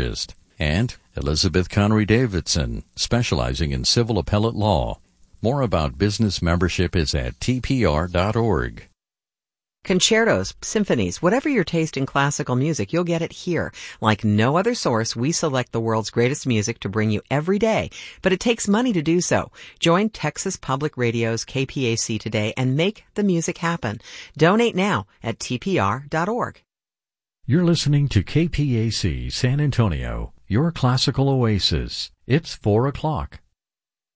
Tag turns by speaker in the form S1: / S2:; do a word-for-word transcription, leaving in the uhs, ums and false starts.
S1: psychologist. And Elizabeth Connery Davidson, specializing in civil appellate law. More about business membership is at T P R dot org.
S2: Concertos, symphonies, whatever your taste in classical music, you'll get it here. Like no other source, we select the world's greatest music to bring you every day, but it takes money to do so. Join Texas Public Radio's K P A C today and make the music happen. Donate now at T P R dot org.
S3: You're listening to K P A C San Antonio, your classical oasis. It's four o'clock.